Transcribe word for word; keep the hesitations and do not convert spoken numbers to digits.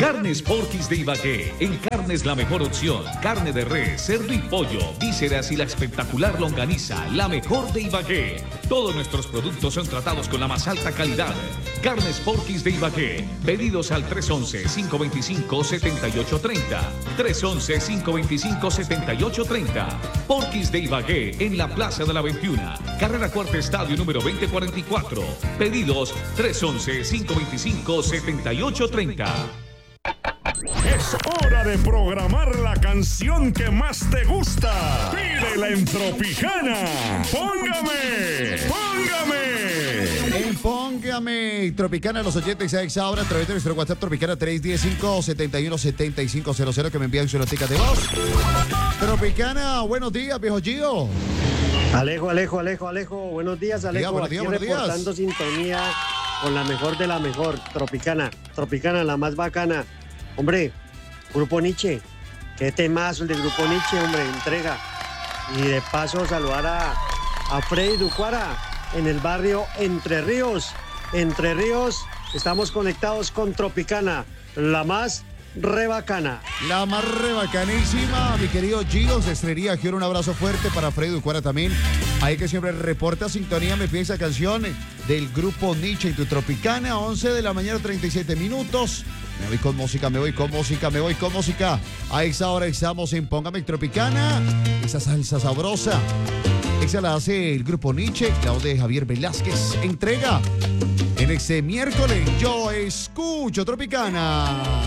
Carnes Porquis de Ibagué. En carnes la mejor opción. Carne de res, cerdo y pollo, vísceras y la espectacular longaniza, la mejor de Ibagué. Todos nuestros productos son tratados con la más alta calidad. Carnes Porquis de Ibagué. Pedidos al tres once, cinco veinticinco, setenta y ocho treinta. tres once, cinco veinticinco, setenta y ocho treinta. Porquis de Ibagué en la Plaza de la veintiuno. Carrera Cuarta Estadio número veinte cuarenta y cuatro. Pedidos tres once, cinco veinticinco, setenta y ocho treinta. Es hora de programar la canción que más te gusta. Pídela en Tropicana. Póngame, póngame. En Póngame Tropicana, los oyentes a esa hora a través de nuestro WhatsApp Tropicana tres uno cinco, siete uno, siete cinco cero cero que me envían su notica de voz. Tropicana, buenos días, viejo Gio. Alejo, Alejo, Alejo, Alejo, buenos días, Alejo. Diga, buenos días, aquí buenos días. reportando sintonía con la mejor de la mejor, Tropicana, Tropicana, la más bacana. Hombre, Grupo Nietzsche, qué temazo el de Grupo Nietzsche, hombre, entrega. Y de paso saludar a, a Freddy Ducuara en el barrio Entre Ríos. Entre Ríos, estamos conectados con Tropicana, la más re bacana. La más re bacanísima, mi querido Gio, de Estrería. Quiero un abrazo fuerte para Freddy Ducuara también. Ahí que siempre reporta sintonía, me pide esa canción del Grupo Nietzsche y tu Tropicana, once de la mañana, treinta y siete minutos. Me voy con música, me voy con música, me voy con música. A esa hora estamos en Póngame Tropicana. Esa salsa sabrosa. Esa la hace el Grupo Nietzsche, la voz de Javier Velázquez. Entrega en este miércoles. Yo escucho Tropicana.